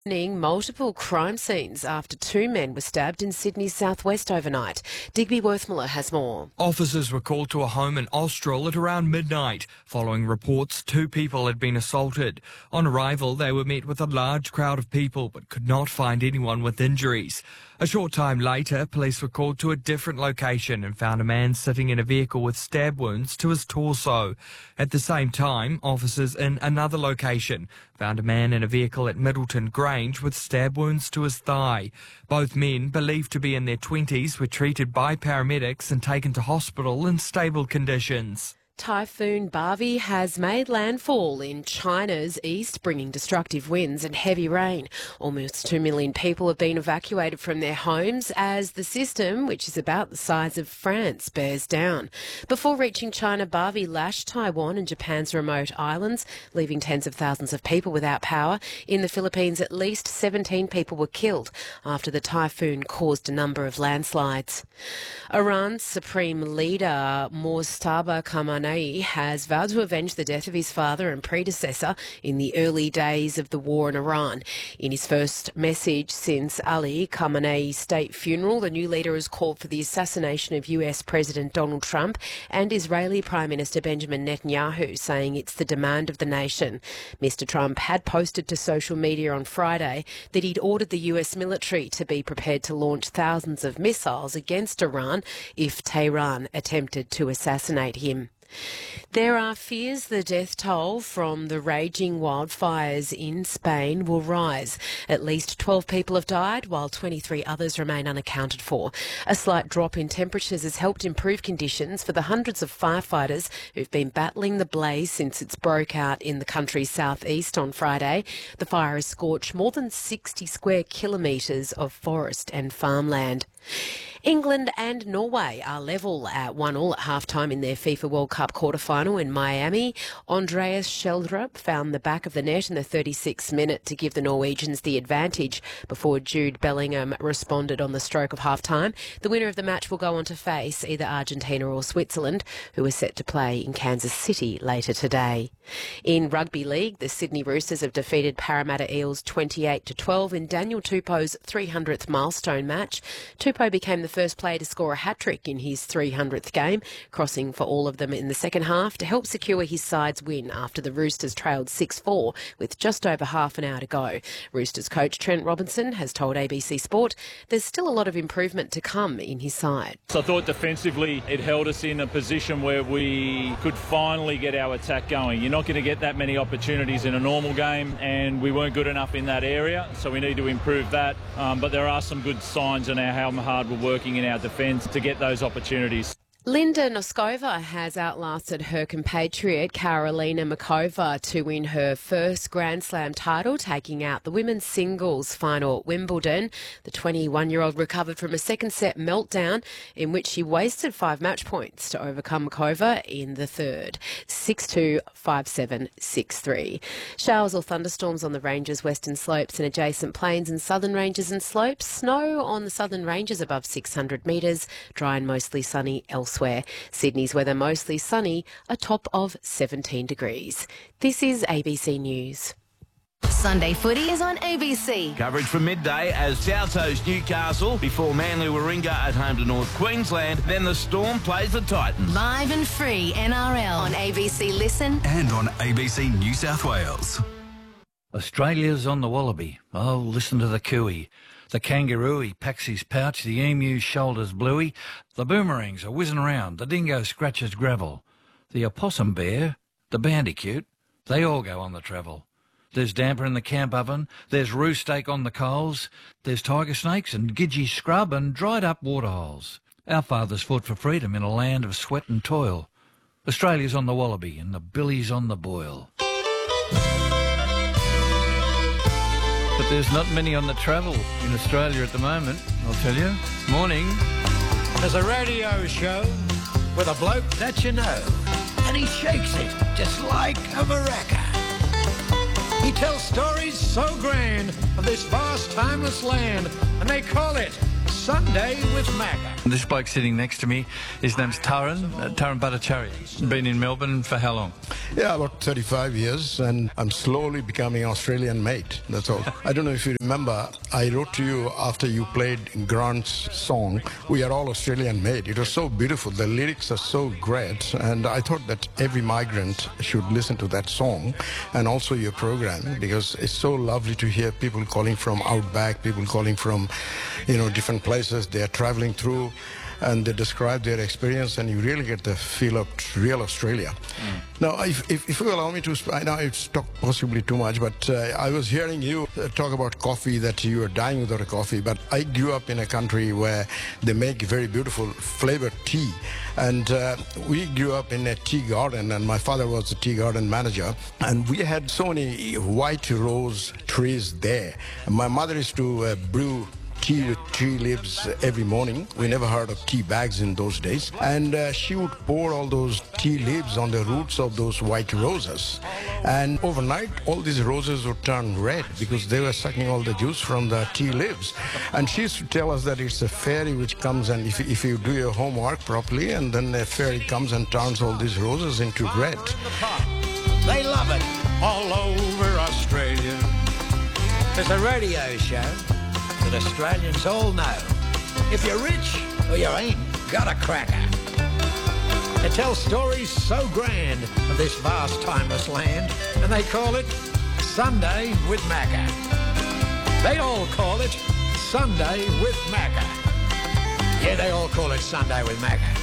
Multiple crime scenes after two men were stabbed in Sydney's southwest overnight. Digby Worthmiller has more. Officers were called to a home in Austral at around midnight, following reports two people had been assaulted. On arrival, they were met with a large crowd of people but could not find anyone with injuries. A short time later, police were called to a different location and found a man sitting in a vehicle with stab wounds to his torso. At the same time, officers in another location found a man in a vehicle at Middleton Grange with stab wounds to his thigh. Both men, believed to be in their 20s, were treated by paramedics and taken to hospital in stable conditions. Typhoon Bavi has made landfall in China's east, bringing destructive winds and heavy rain. Almost 2 million people have been evacuated from their homes as the system, which is about the size of France, bears down. Before reaching China, Bavi lashed Taiwan and Japan's remote islands, leaving tens of thousands of people without power. In the Philippines, at least 17 people were killed after the typhoon caused a number of landslides. Iran's supreme leader, Mojtaba Khamenei, has vowed to avenge the death of his father and predecessor in the early days of the war in Iran. In his first message since Ali Khamenei's state funeral, the new leader has called for the assassination of US President Donald Trump and Israeli Prime Minister Benjamin Netanyahu, saying it's the demand of the nation. Mr. Trump had posted to social media on Friday that he'd ordered the US military to be prepared to launch thousands of missiles against Iran if Tehran attempted to assassinate him. There are fears the death toll from the raging wildfires in Spain will rise. At least 12 people have died, while 23 others remain unaccounted for. A slight drop in temperatures has helped improve conditions for the hundreds of firefighters who've been battling the blaze since it broke out in the country's southeast on Friday. The fire has scorched more than 60 square kilometres of forest and farmland. England and Norway are level at 1-1 at half-time in their FIFA World Cup quarter-final in Miami. Andreas Schjelderup found the back of the net in the 36th minute to give the Norwegians the advantage before Jude Bellingham responded on the stroke of half-time. The winner of the match will go on to face either Argentina or Switzerland, who are set to play in Kansas City later today. In rugby league, the Sydney Roosters have defeated Parramatta Eels 28-12 in Daniel Tupou's 300th milestone match. Tupou became the first player to score a hat-trick in his 300th game, crossing for all of them in the second half to help secure his side's win after the Roosters trailed 6-4 with just over half an hour to go. Roosters coach Trent Robinson has told ABC Sport there's still a lot of improvement to come in his side. I thought defensively it held us in a position where we could finally get our attack going. You're not going to get that many opportunities in a normal game, and we weren't good enough in that area, so we need to improve that. But there are some good signs in how hard we're working in our defence to get those opportunities. Linda Noskova has outlasted her compatriot Karolina Muchova to win her first Grand Slam title, taking out the women's singles final at Wimbledon. The 21-year-old recovered from a second-set meltdown in which she wasted 5 match points to overcome Muchova in the third, 6-2, 5-7, 6-3. Showers or thunderstorms on the ranges, western slopes and adjacent plains and southern ranges and slopes. Snow on the southern ranges above 600 metres, dry and mostly sunny elsewhere. Sydney's weather mostly sunny, a top of 17 degrees. This is ABC News. Sunday footy is on ABC. Coverage from midday as South host Newcastle before Manly Warringah at home to North Queensland. Then the Storm plays the Titans. Live and free NRL on ABC Listen and on ABC New South Wales. Australia's on the wallaby. Oh, listen to the cooey. The kangaroo packs his pouch, the emu's shoulders bluey, the boomerangs are whizzing around, the dingo scratches gravel. The opossum bear, the bandicoot, they all go on the travel. There's damper in the camp oven, there's roo steak on the coals, there's tiger snakes and gidgee scrub and dried up waterholes. Our fathers fought for freedom in a land of sweat and toil. Australia's on the wallaby and the billy's on the boil. But there's not many on the travel in Australia at the moment, I'll tell you. Morning. There's a radio show with a bloke that you know, and he shakes it just like a maraca. He tells stories so grand of this vast, timeless land, and they call it Sunday with Macca. This bloke sitting next to me, his name's Taran Bhattacharya. Been in Melbourne for how long? Yeah, about 35 years, and I'm slowly becoming Australian made, that's all. I don't know if you remember, I wrote to you after you played Grant's song, We Are All Australian Made. It was so beautiful, the lyrics are so great, and I thought that every migrant should listen to that song, and also your program, because it's so lovely to hear people calling from outback, people calling from, different places they are traveling through, and they describe their experience, and you really get the feel of real Australia. Now, if you allow me to, I know I've talked possibly too much, but I was hearing you talk about coffee, that you are dying without a coffee, but I grew up in a country where they make very beautiful flavored tea, and we grew up in a tea garden, and my father was a tea garden manager, and we had so many white rose trees there. And my mother used to brew tea with tree leaves every morning. We never heard of tea bags in those days. And she would pour all those tea leaves on the roots of those white roses. And overnight, all these roses would turn red because they were sucking all the juice from the tea leaves. And she used to tell us that it's a fairy which comes, and if you do your homework properly, and then a fairy comes and turns all these roses into red. They love it all over Australia. There's a radio show that Australians all know. If you're rich or you ain't got a cracker. It tells stories so grand of this vast, timeless land, and they call it Sunday with Macca. They all call it Sunday with Macca. Yeah, they all call it Sunday with Macca.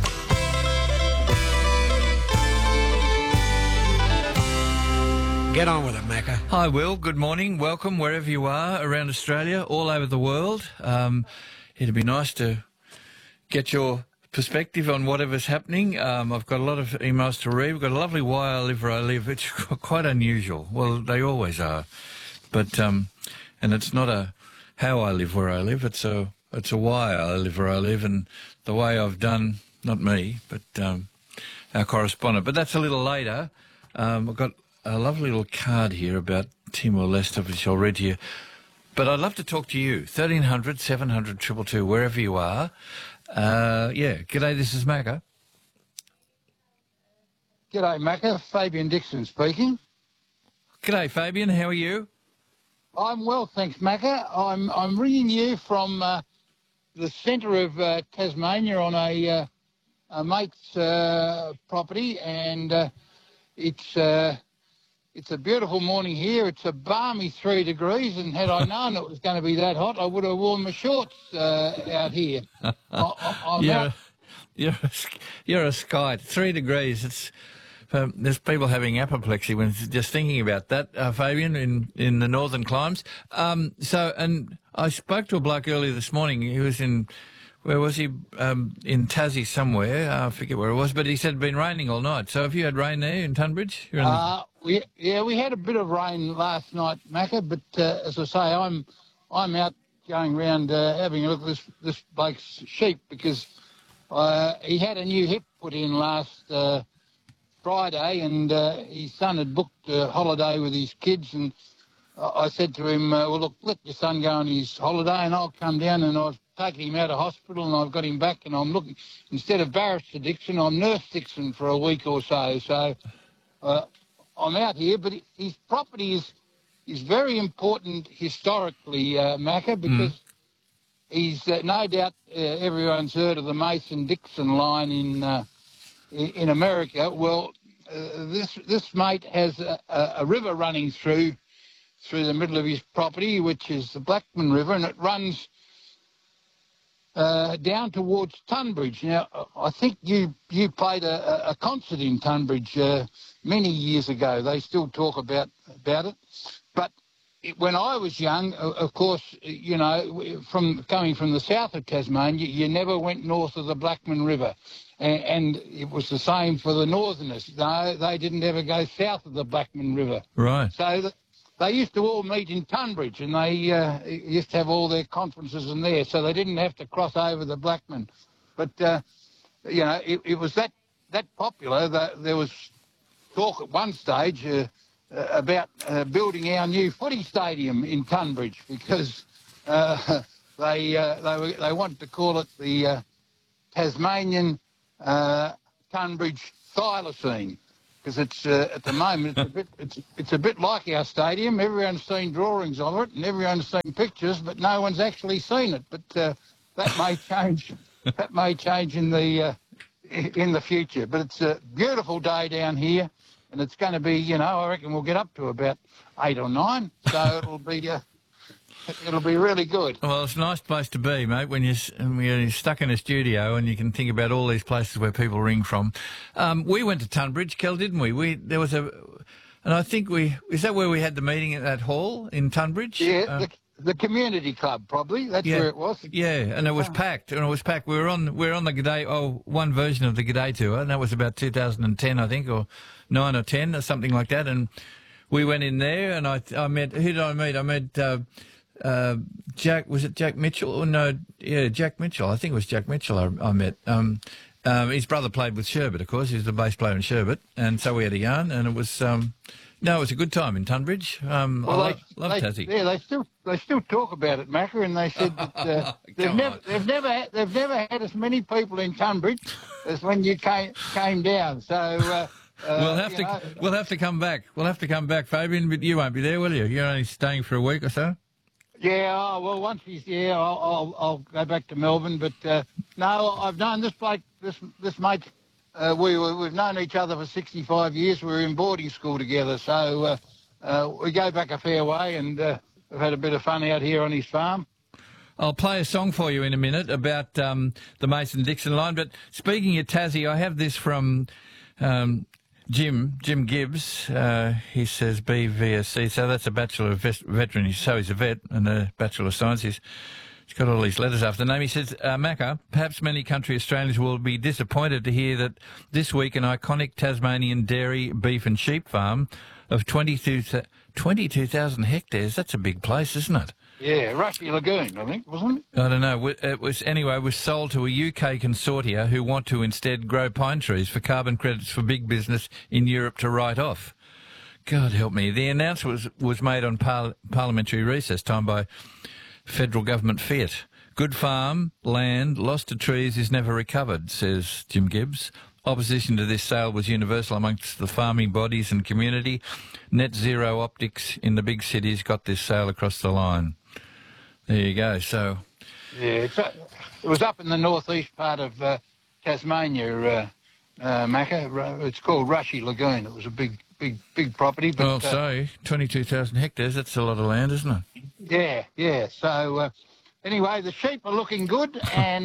Get on with it, Macca. Hi, Will. Good morning. Welcome wherever you are around Australia, all over the world. It'd be nice to get your perspective on whatever's happening. I've got a lot of emails to read. We've got a lovely Why I Live Where I Live. It's quite unusual. Well, they always are. But, and it's not a how I live where I live. It's a why I live where I live, and the way I've done, not me, but our correspondent. But that's a little later. I've got a lovely little card here about Timor-Leste, which I'll read to you. But I'd love to talk to you. 1300 700 222, wherever you are. G'day, this is Macca. G'day, Macca. Fabian Dixon speaking. G'day, Fabian. How are you? I'm well, thanks, Macca. I'm ringing you from the centre of Tasmania on a mate's property, and it's a beautiful morning here. It's a balmy 3 degrees, and had I known it was going to be that hot, I would have worn my shorts out here. You're a skite. 3 degrees. It's there's people having apoplexy when just thinking about that, Fabian, in the northern climes. And I spoke to a bloke earlier this morning. He was in. Where was he? In Tassie somewhere. I forget where it was, but he said it'd been raining all night. So have you had rain there in Tunbridge? We had a bit of rain last night, Macca, but as I say, I'm out going around having a look at this bloke's sheep, because he had a new hip put in last Friday, and his son had booked a holiday with his kids, and I said to him, well, look, let your son go on his holiday and I'll come down, and I've taken him out of hospital and I've got him back, and I'm looking, instead of Barrister Dixon, I'm Nurse Dixon for a week or so. So I'm out here, but his property is very important historically, Macca, because he's no doubt everyone's heard of the Mason-Dixon line in America. Well, this mate has a river running through the middle of his property, which is the Blackman River, and it runs down towards Tunbridge. Now, I think you played a concert in Tunbridge many years ago. They still talk about it. But when I was young, of course, you know, coming from the south of Tasmania, you never went north of the Blackman River. And it was the same for the northerners. No, they didn't ever go south of the Blackman River. Right. So they used to all meet in Tunbridge, and they used to have all their conferences in there, so they didn't have to cross over the Blackman. But, you know, it was that popular that there was talk at one stage about building our new footy stadium in Tunbridge, because they wanted to call it the Tasmanian Tunbridge thylacine, because it's at the moment it's a bit like our stadium. Everyone's seen drawings of it and everyone's seen pictures, but no one's actually seen it. But that may change. That may change in the future. But it's a beautiful day down here, and it's going to be, I reckon we'll get up to about 8 or 9. So it'll be really good. Well, it's a nice place to be, mate, when you're stuck in a studio and you can think about all these places where people ring from. We went to Tunbridge, Kel, didn't we? There was and I think is that where we had the meeting at that hall in Tunbridge? Yeah, the community club, probably. That's where it was. Yeah, and it was packed. We were on the G'day, one version of the G'day tour, and that was about 2010, I think, or 9 or 10, or something like that. And we went in there, and I met, who did I meet? I met Jack, was it Jack Mitchell? Oh, no, yeah, Jack Mitchell. I think it was Jack Mitchell I met. His brother played with Sherbet, of course. He was the bass player in Sherbet, and so we had a yarn, and it was it was a good time in Tunbridge. I love Tassie. Yeah, they still talk about it, Macca, and they said that they've never had as many people in Tunbridge as when you came down. So we'll have to come back. We'll have to come back, Fabian. But you won't be there, will you? You're only staying for a week or so. Yeah, well, once he's here, I'll go back to Melbourne. But no, I've known this bloke, this mate. We've known each other for 65 years. We were in boarding school together, so we go back a fair way, and we've had a bit of fun out here on his farm. I'll play a song for you in a minute about the Mason-Dixon line. But speaking of Tassie, I have this from Jim Gibbs. He says BVSC, so that's a Bachelor of Veteran. So he's a vet and a Bachelor of Science. He's got all these letters after the name. He says, Macca, perhaps many country Australians will be disappointed to hear that this week an iconic Tasmanian dairy, beef and sheep farm of 22,000 hectares, that's a big place, isn't it? Yeah, Rushy Lagoon, I think, wasn't it? I don't know. It was sold to a UK consortia who want to instead grow pine trees for carbon credits for big business in Europe to write off. God help me. The announcement was made on parliamentary recess time by federal government fiat. Good farm, land, lost to trees is never recovered, says Jim Gibbs. Opposition to this sale was universal amongst the farming bodies and community. Net zero optics in the big cities got this sale across the line. There you go. So, yeah, it was up in the northeast part of Tasmania, Macca. It's called Rushy Lagoon. It was a big property. But, well, so 22,000 hectares. That's a lot of land, isn't it? Yeah. So anyway, the sheep are looking good, and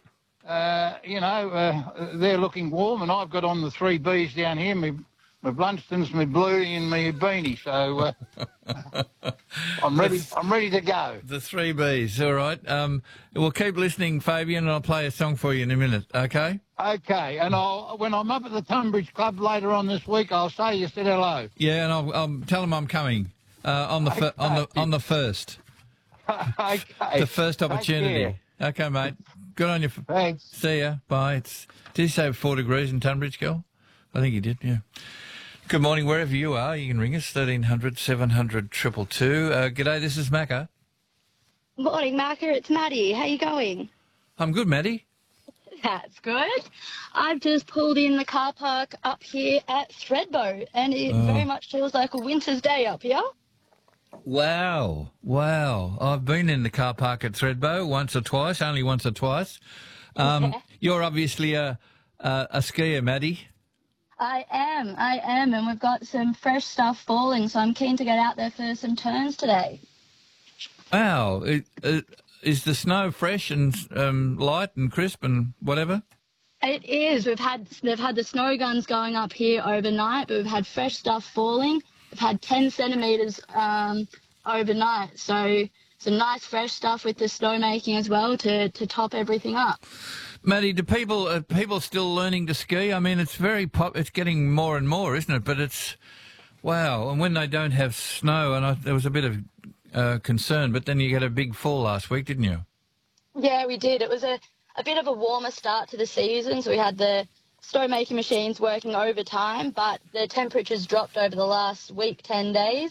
they're looking warm, and I've got on the 3 Bs down here. My Blunstons, my Bluey, and my Beanie. So I'm ready to go. The 3 Bs, all right. We'll keep listening, Fabian, and I'll play a song for you in a minute. Okay. Okay, and when I'm up at the Tunbridge Club later on this week, I'll say you said hello. Yeah, and I'll tell them I'm coming on the first. Okay. The first opportunity. Okay, mate. Good on you. Thanks. See ya. Bye. Did you say 4 degrees in Tunbridge, girl? I think you did, yeah. Good morning, wherever you are. You can ring us, 1300 700 222. G'day, this is Macca. Morning, Macca. It's Maddie. How you going? I'm good, Maddie. That's good. I've just pulled in the car park up here at Thredbo, and it very much feels like a winter's day up here. Wow. I've been in the car park at Thredbo once or twice, only once or twice. You're obviously a skier, Maddie. I am, and we've got some fresh stuff falling, so I'm keen to get out there for some turns today. Wow. Is the snow fresh and light and crisp and whatever? It is. They've had the snow guns going up here overnight, but we've had fresh stuff falling. We've had 10 centimetres overnight, so some nice fresh stuff with the snow making as well to top everything up. Maddie, are people still learning to ski? I mean, it's it's getting more and more, isn't it? But it's wow. And when they don't have snow, and there was a bit of concern, but then you had a big fall last week, didn't you? Yeah, we did. It was a bit of a warmer start to the season, so we had the snow-making machines working overtime, but the temperatures dropped over the last week, 10 days,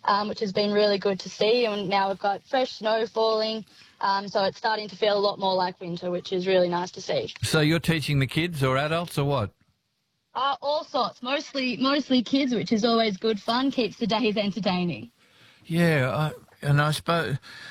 which has been really good to see. And now we've got fresh snow falling, so it's starting to feel a lot more like winter, which is really nice to see. So you're teaching the kids or adults or what? All sorts, mostly kids, which is always good fun, keeps the days entertaining. Yeah, and I suppose